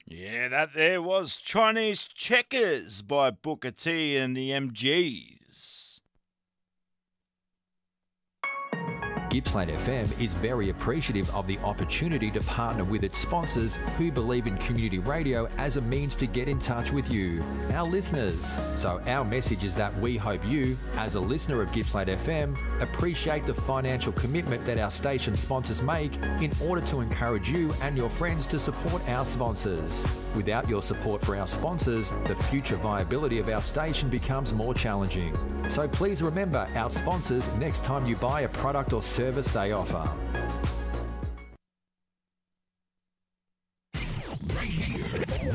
Yeah, that there was Chinese Checkers by Booker T and the MGs. Gippsland FM is very appreciative of the opportunity to partner with its sponsors who believe in community radio as a means to get in touch with you, our listeners. So our message is that we hope you, as a listener of Gippsland FM, appreciate the financial commitment that our station sponsors make in order to encourage you and your friends to support our sponsors. Without your support for our sponsors, the future viability of our station becomes more challenging. So please remember our sponsors next time you buy a product or service they offer.